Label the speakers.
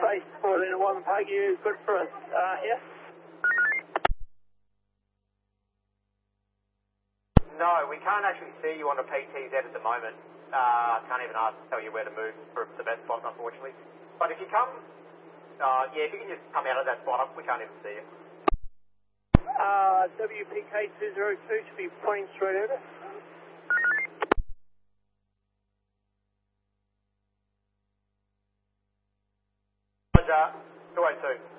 Speaker 1: base 1401 Park, you good for us here?
Speaker 2: No, we can't actually see you on the PTZ at the moment. Can't even tell you where to move for the best spot, unfortunately. But if you come, if you can just come out of that spot, we can't even see you.
Speaker 1: WPK202 should be pointing straight over.
Speaker 2: Roger, 202.